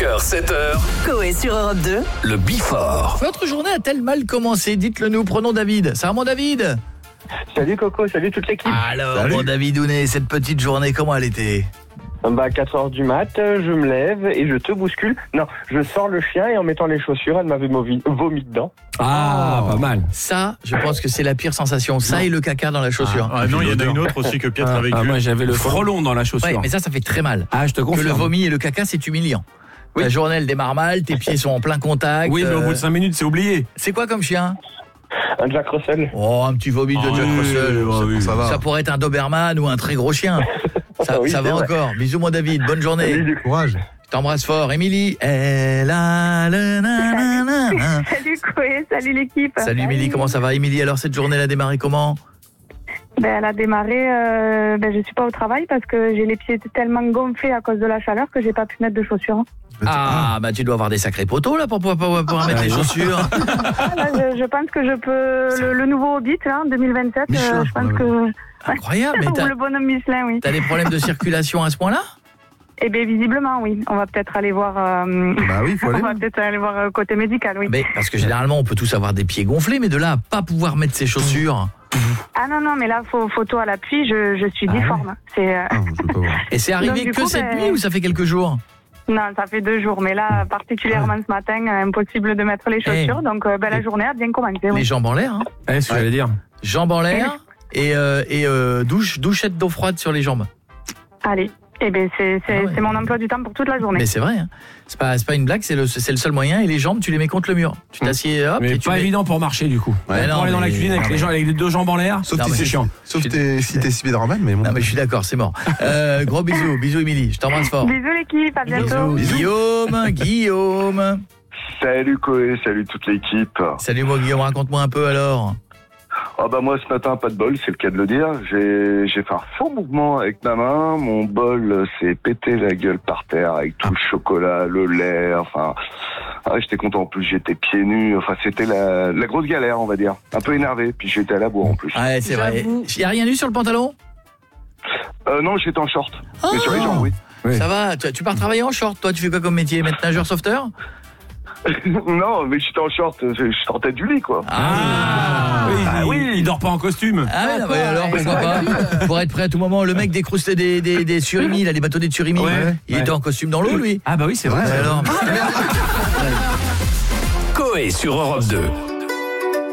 5h, 7h. Coé sur Europe 2. Le Before. Votre journée a-t-elle mal commencé? Dites-le nous, prenons David. Ça va mon David? Salut Coco, salut toute l'équipe. Alors, mon Davidounet, cette petite journée, comment elle était? 4h du mat, je me lève et je te bouscule. Non, je sors le chien et en mettant les chaussures, elle m'avait vomi dedans. Ah, pas mal. Ça, je pense que c'est la pire sensation. Ça et le caca dans la chaussure. Ah non, il y en a une autre aussi que Pietre a vécu. Moi, j'avais le frelon dans la chaussure. Ouais, mais ça fait très mal. Ah, je te Que confirme. le vomi et le caca, c'est humiliant. Oui. La journée, elle démarre mal, tes pieds sont en plein contact. Oui, mais au bout de 5 minutes, c'est oublié. C'est quoi comme chien? Un Jack Russell. Oh, un petit vomi de Jack Russell. Ça pourrait être un Doberman ou un très gros chien. Ça, Oui, ça va c'est vrai. encore. Bisous, mon David. Bonne journée. Courage. Je t'embrasse fort. Émilie. Elle a le nanana. Salut Coé, salut l'équipe. Salut Émilie, comment ça va? Émilie, alors cette journée, elle a démarré comment? Elle a démarré, je suis pas au travail parce que j'ai les pieds tellement gonflés à cause de la chaleur que j'ai pas pu mettre de chaussures. Ah, bah tu dois avoir des sacrés poteaux là pour pouvoir mettre les chaussures. Là, je pense que je peux, le nouveau Hobbit là, en 2027, Michelin, je pense que... Incroyable, mais Ou le bonhomme Michelin, oui. t'as des problèmes de circulation à ce point-là? Eh bien, visiblement, oui. On va peut-être aller voir... Bah oui, faut aller. On va peut-être aller voir côté médical, oui. Mais parce que généralement, on peut tous avoir des pieds gonflés, mais de là à pas pouvoir mettre ses chaussures. Ah non, mais là, photo à l'appui, je suis difforme. C'est... Et c'est arrivé Donc, du que coup, cette nuit ou ça fait quelques jours? Non, ça fait 2 jours, mais là, particulièrement ce matin, impossible de mettre les chaussures, donc la journée a bien commencé. Oui. Les jambes en l'air, hein. C'est ce que j'allais dire. Jambes en l'air et douchette d'eau froide sur les jambes. Allez, eh ben c'est mon emploi du temps pour toute la journée. Mais c'est vrai, hein. C'est pas une blague, c'est le seul moyen. Et les jambes, tu les mets contre le mur. Tu t'assieds, hop, Mais et tu pas mets... évident pour marcher du coup. Ouais, non, pour aller dans la mais- cuisine avec les gens avec les 2 jambes en l'air, Sauf Non, mais si c'est chiant. si t'es Spider-Man, mais bon. Non mais je suis d'accord, c'est mort. Gros bisous Émilie, je t'embrasse fort. Bisous l'équipe, à bientôt. Bisous. Guillaume. Salut Coé, salut toute l'équipe. Salut moi Guillaume, raconte-moi un peu alors. Ah bah moi ce matin pas de bol, c'est le cas de le dire. J'ai fait un faux mouvement avec ma main, mon bol s'est pété la gueule par terre avec tout le chocolat, le lait, enfin j'étais content en plus, j'étais pieds nus, enfin c'était la grosse galère on va dire. Un peu énervé, puis j'étais à la bourre en plus. Ouais, c'est vrai. Il y a rien eu sur le pantalon? Non, j'étais en short. Mais sur les jambes, oui. Oui. Ça va, tu pars travailler en short, toi tu fais quoi comme métier? Maître nageur sauveteur? Non, mais j'étais en short, je sortais du lit quoi. Oui, il dort pas en costume. Ah ouais, non, mais alors pourquoi pas? Pour être prêt à tout moment, le mec des des surimi, là, les bâtonnets de surimi, Ouais. il était en costume dans l'eau lui. Ah bah oui, c'est vrai. Alors, Coé sur Europe 2.